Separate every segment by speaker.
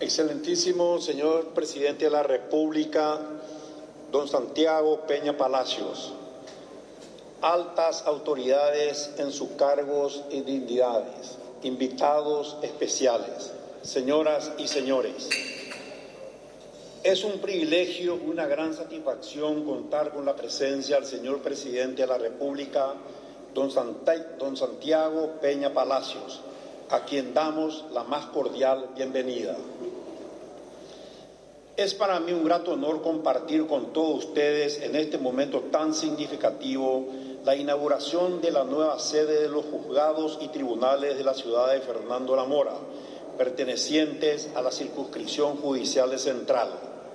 Speaker 1: Excelentísimo señor Presidente de la República, don Santiago Peña Palacios, altas autoridades en sus cargos y dignidades, invitados especiales, señoras y señores. Es un privilegio y una gran satisfacción contar con la presencia del señor Presidente de la República, don Santiago Peña Palacios, a quien damos la más cordial bienvenida. Es para mí un grato honor compartir con todos ustedes en este momento tan significativo la inauguración de la nueva sede de los juzgados y tribunales de la ciudad de Fernando La Mora, pertenecientes a la circunscripción judicial de Central.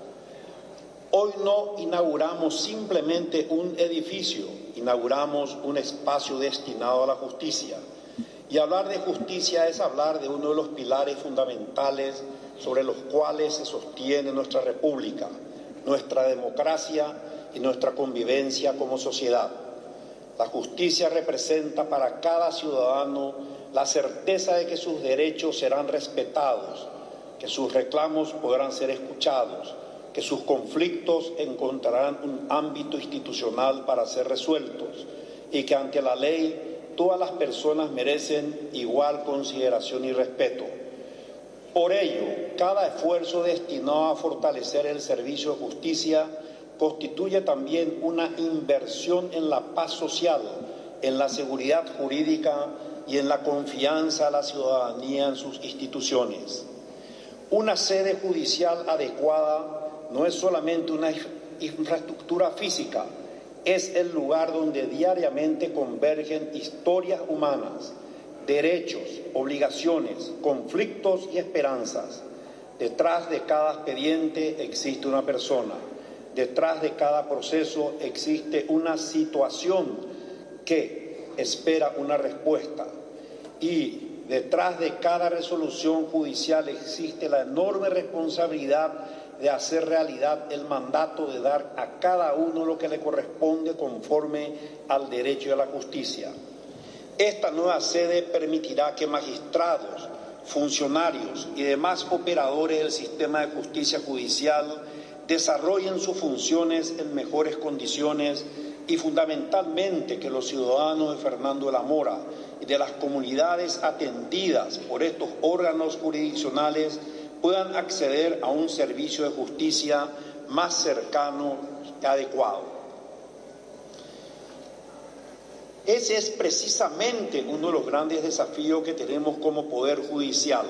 Speaker 1: Hoy no inauguramos simplemente un edificio, inauguramos un espacio destinado a la justicia. Y hablar de justicia es hablar de uno de los pilares fundamentales sobre los cuales se sostiene nuestra república, nuestra democracia y nuestra convivencia como sociedad. La justicia representa para cada ciudadano la certeza de que sus derechos serán respetados, que sus reclamos podrán ser escuchados, que sus conflictos encontrarán un ámbito institucional para ser resueltos y que ante la ley todas las personas merecen igual consideración y respeto. Por ello, cada esfuerzo destinado a fortalecer el servicio de justicia constituye también una inversión en la paz social, en la seguridad jurídica y en la confianza de la ciudadanía en sus instituciones. Una sede judicial adecuada no es solamente una infraestructura física, es el lugar donde diariamente convergen historias humanas, derechos, obligaciones, conflictos y esperanzas. Detrás de cada expediente existe una persona. Detrás de cada proceso existe una situación que espera una respuesta. Y detrás de cada resolución judicial existe la enorme responsabilidad de hacer realidad el mandato de dar a cada uno lo que le corresponde conforme al derecho y a la justicia. Esta nueva sede permitirá que magistrados, funcionarios y demás operadores del sistema de justicia judicial desarrollen sus funciones en mejores condiciones y fundamentalmente que los ciudadanos de Fernando de la Mora y de las comunidades atendidas por estos órganos jurisdiccionales puedan acceder a un servicio de justicia más cercano y adecuado. Ese es precisamente uno de los grandes desafíos que tenemos como Poder Judicial,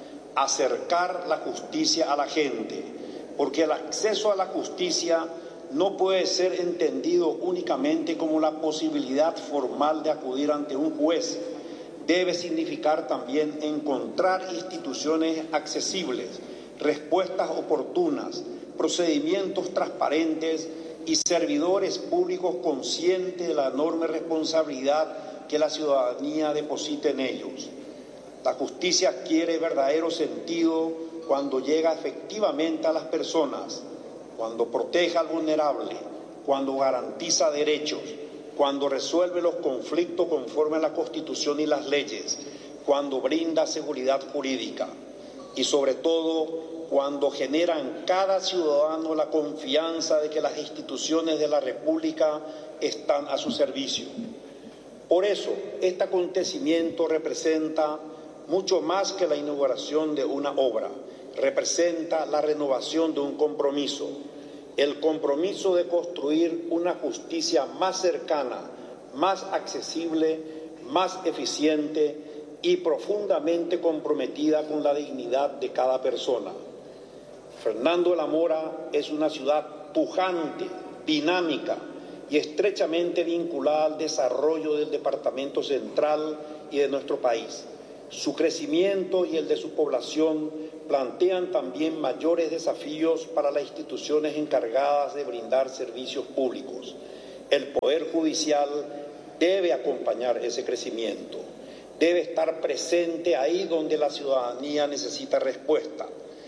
Speaker 1: acercar la justicia a la gente, porque el acceso a la justicia no puede ser entendido únicamente como la posibilidad formal de acudir ante un juez. Debe significar también encontrar instituciones accesibles, respuestas oportunas, procedimientos transparentes y servidores públicos conscientes de la enorme responsabilidad que la ciudadanía deposita en ellos. La justicia adquiere verdadero sentido cuando llega efectivamente a las personas, cuando protege al vulnerable, cuando garantiza derechos, cuando resuelve los conflictos conforme a la Constitución y las leyes, cuando brinda seguridad jurídica y sobre todo cuando genera en cada ciudadano la confianza de que las instituciones de la República están a su servicio. Por eso, este acontecimiento representa mucho más que la inauguración de una obra, representa la renovación de un compromiso, el compromiso de construir una justicia más cercana, más accesible, más eficiente y profundamente comprometida con la dignidad de cada persona. Fernando de la Mora es una ciudad pujante, dinámica y estrechamente vinculada al desarrollo del departamento central y de nuestro país. Su crecimiento y el de su población plantean también mayores desafíos para las instituciones encargadas de brindar servicios públicos. El Poder Judicial debe acompañar ese crecimiento, debe estar presente ahí donde la ciudadanía necesita respuesta.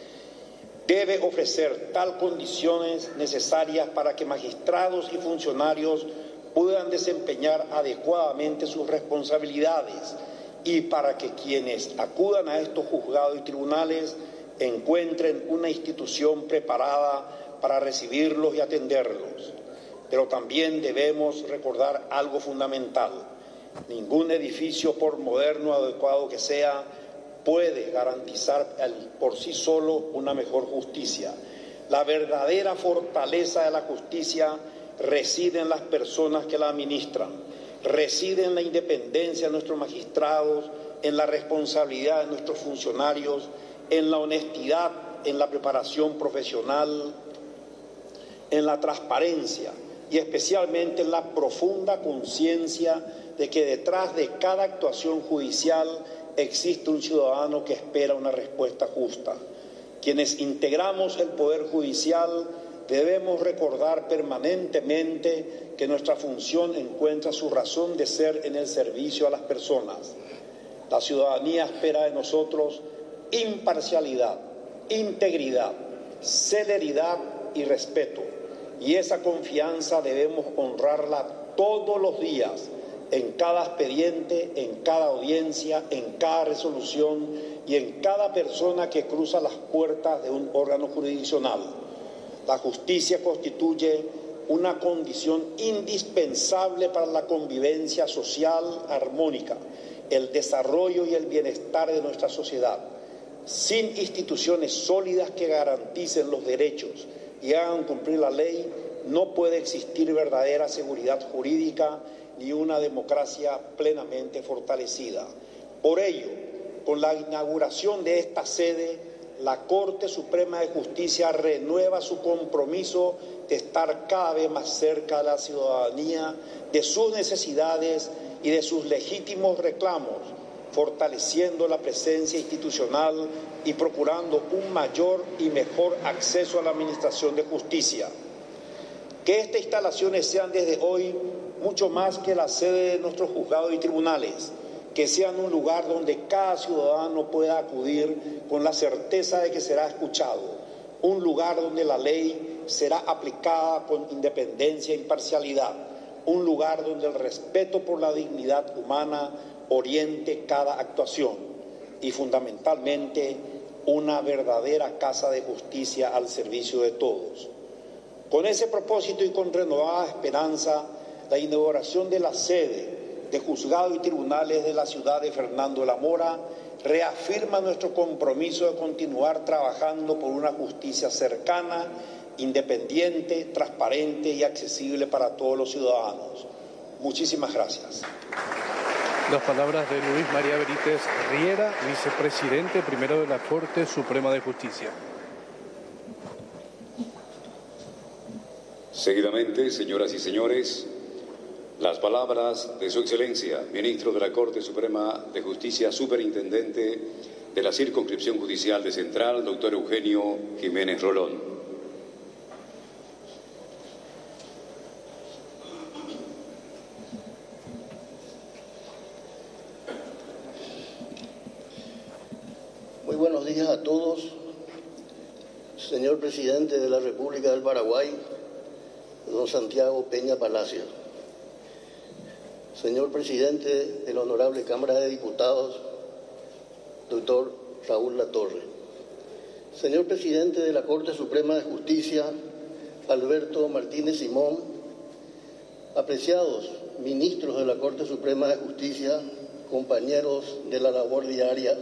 Speaker 1: Debe ofrecer tal condiciones necesarias para que magistrados y funcionarios puedan desempeñar adecuadamente sus responsabilidades y para que quienes acudan a estos juzgados y tribunales encuentren una institución preparada para recibirlos y atenderlos. Pero también debemos recordar algo fundamental: ningún edificio, por moderno o adecuado que sea, puede garantizar por sí solo una mejor justicia. La verdadera fortaleza de la justicia reside en las personas que la administran, reside en la independencia de nuestros magistrados, en la responsabilidad de nuestros funcionarios, en la honestidad, en la preparación profesional, en la transparencia y especialmente en la profunda conciencia de que detrás de cada actuación judicial existe un ciudadano que espera una respuesta justa. Quienes integramos el Poder Judicial debemos recordar permanentemente que nuestra función encuentra su razón de ser en el servicio a las personas. La ciudadanía espera de nosotros imparcialidad, integridad, celeridad y respeto. Y esa confianza debemos honrarla todos los días, en cada expediente, en cada audiencia, en cada resolución y en cada persona que cruza las puertas de un órgano jurisdiccional. La justicia constituye una condición indispensable para la convivencia social armónica, el desarrollo y el bienestar de nuestra sociedad. Sin instituciones sólidas que garanticen los derechos y hagan cumplir la ley, no puede existir verdadera seguridad jurídica ni una democracia plenamente fortalecida. Por ello, con la inauguración de esta sede, la Corte Suprema de Justicia renueva su compromiso de estar cada vez más cerca de la ciudadanía, de sus necesidades y de sus legítimos reclamos, fortaleciendo la presencia institucional y procurando un mayor y mejor acceso a la administración de justicia. Que estas instalaciones sean desde hoy mucho más que la sede de nuestros juzgados y tribunales, que sean un lugar donde cada ciudadano pueda acudir con la certeza de que será escuchado, un lugar donde la ley será aplicada con independencia e imparcialidad, un lugar donde el respeto por la dignidad humana oriente cada actuación y fundamentalmente una verdadera casa de justicia al servicio de todos. Con ese propósito y con renovada esperanza, la inauguración de la sede de juzgados y tribunales de la ciudad de Fernando de la Mora reafirma nuestro compromiso de continuar trabajando por una justicia cercana, independiente, transparente y accesible para todos los ciudadanos. Muchísimas gracias.
Speaker 2: Las palabras de Luis María Benítez Riera, vicepresidente primero de la Corte Suprema de Justicia.
Speaker 3: Seguidamente, señoras y señores, las palabras de Su Excelencia, Ministro de la Corte Suprema de Justicia, Superintendente de la Circunscripción Judicial de Central, doctor Eugenio Jiménez Rolón.
Speaker 4: Muy buenos días a todos. Señor Presidente de la República del Paraguay, don Santiago Peña Palacios. Señor Presidente de la Honorable Cámara de Diputados, doctor Raúl Latorre. Señor Presidente de la Corte Suprema de Justicia, Alberto Martínez Simón. Apreciados ministros de la Corte Suprema de Justicia, compañeros de la labor diaria,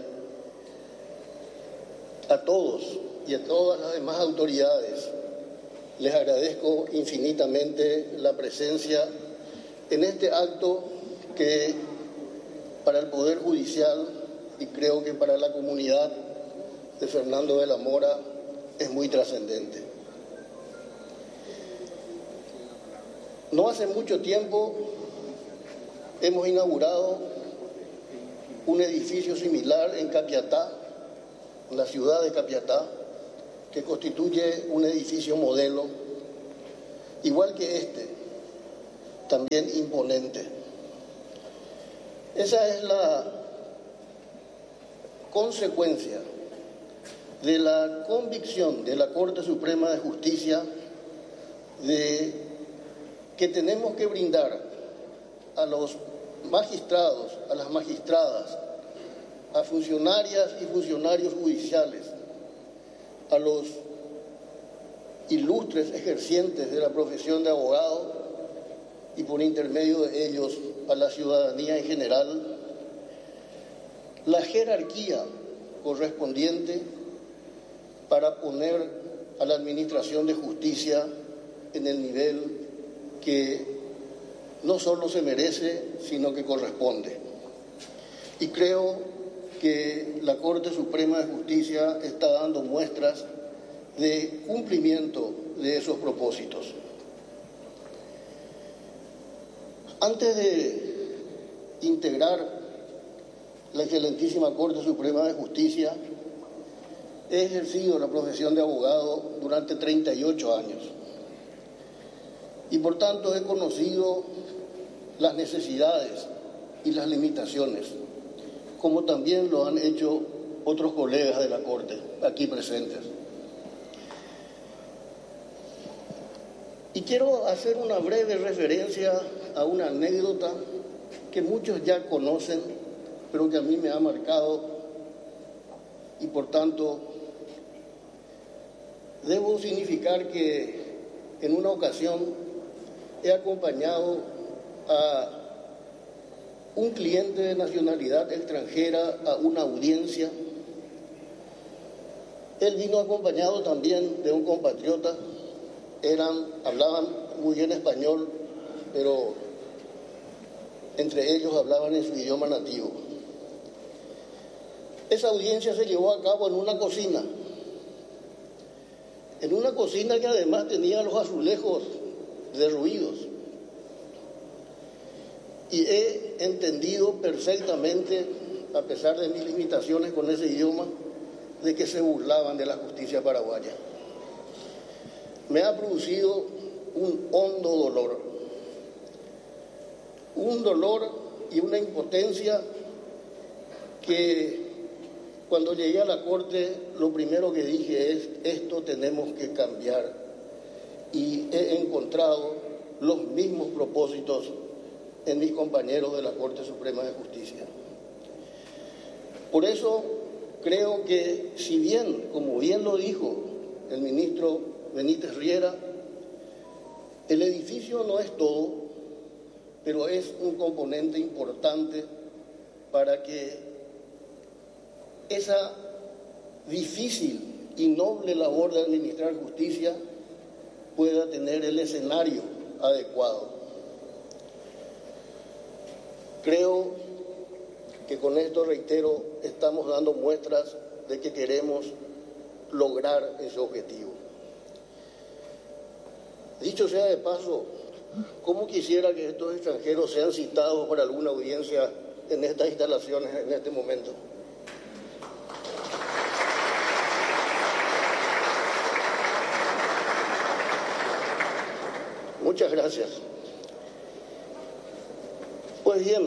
Speaker 4: a todos y a todas las demás autoridades, les agradezco infinitamente la presencia en este acto que para el Poder Judicial y creo que para la comunidad de Fernando de la Mora es muy trascendente. No hace mucho tiempo hemos inaugurado un edificio similar en Capiatá, en la ciudad de Capiatá, que constituye un edificio modelo, igual que este, también imponente. Esa es la consecuencia de la convicción de la Corte Suprema de Justicia de que tenemos que brindar a los magistrados, a las magistradas, a funcionarias y funcionarios judiciales a los ilustres ejercientes de la profesión de abogado y por intermedio de ellos a la ciudadanía en general, la jerarquía correspondiente para poner a la administración de justicia en el nivel que no solo se merece, sino que corresponde. Y creo que la Corte Suprema de Justicia está dando muestras de cumplimiento de esos propósitos. Antes de integrar la excelentísima Corte Suprema de Justicia, he ejercido la profesión de abogado durante 38 años y por tanto he conocido las necesidades y las limitaciones, como también lo han hecho otros colegas de la Corte aquí presentes. Y quiero hacer una breve referencia a una anécdota que muchos ya conocen, pero que a mí me ha marcado y por tanto debo significar que en una ocasión he acompañado a un cliente de nacionalidad extranjera a una audiencia. Él vino acompañado también de un compatriota. Hablaban muy bien español, pero entre ellos hablaban en su idioma nativo. Esa audiencia se llevó a cabo en una cocina que además tenía los azulejos derruidos. Y he entendido perfectamente, a pesar de mis limitaciones con ese idioma, de que se burlaban de la justicia paraguaya. Me ha producido un hondo dolor. Un dolor y una impotencia que cuando llegué a la Corte lo primero que dije es: esto tenemos que cambiar. Y he encontrado los mismos propósitos en mis compañeros de la Corte Suprema de Justicia. Por eso creo que, si bien, como bien lo dijo el ministro Benítez Riera, el edificio no es todo, pero es un componente importante para que esa difícil y noble labor de administrar justicia pueda tener el escenario adecuado. Creo que con esto, reitero, estamos dando muestras de que queremos lograr ese objetivo. Dicho sea de paso, ¿cómo quisiera que estos extranjeros sean citados para alguna audiencia en estas instalaciones en este momento? Muchas gracias. Pues bien,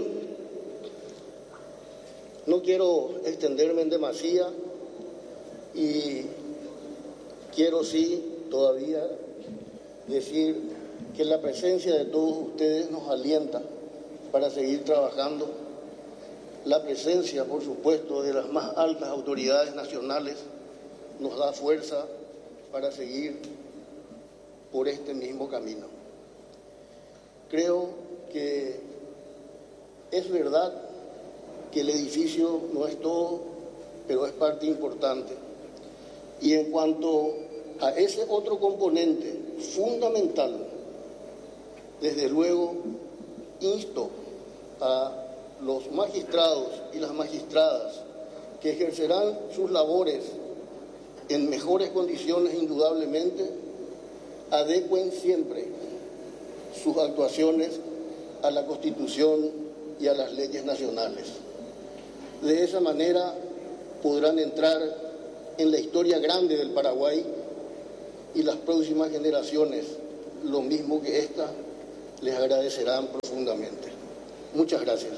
Speaker 4: no quiero extenderme en demasía y quiero sí todavía decir que la presencia de todos ustedes nos alienta para seguir trabajando. La presencia, por supuesto, de las más altas autoridades nacionales nos da fuerza para seguir por este mismo camino. Creo que es verdad que el edificio no es todo, pero es parte importante. Y en cuanto a ese otro componente fundamental, desde luego insto a los magistrados y las magistradas que ejercerán sus labores en mejores condiciones, indudablemente, adecuen siempre sus actuaciones a la Constitución y a las leyes nacionales. De esa manera podrán entrar en la historia grande del Paraguay y las próximas generaciones, lo mismo que esta, les agradecerán profundamente. Muchas gracias.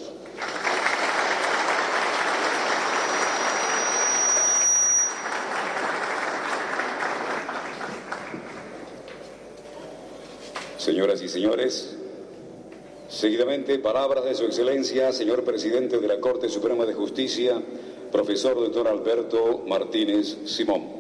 Speaker 3: Señoras y señores, seguidamente palabras de Su Excelencia, señor Presidente de la Corte Suprema de Justicia, profesor doctor Alberto Martínez Simón.